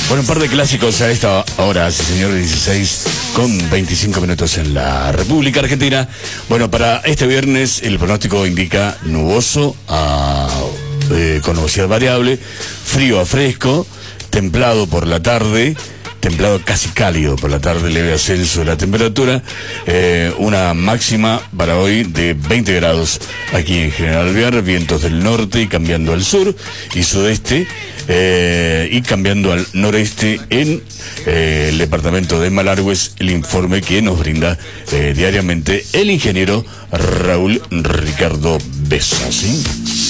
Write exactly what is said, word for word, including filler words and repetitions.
Bueno, un par de clásicos a esta hora, sí señor, dieciséis con veinticinco minutos en la República Argentina. Bueno, para este viernes el pronóstico indica nuboso a, eh, con nubosidad variable, frío a fresco, templado por la tarde, templado casi cálido por la tarde, leve ascenso de la temperatura, eh, una máxima para hoy de veinte grados aquí en General Alvear, vientos del norte y cambiando al sur y sudeste, eh, y cambiando al noreste en eh, el departamento de Malargües, el informe que nos brinda eh, diariamente el ingeniero Raúl Ricardo Besa, ¿sí?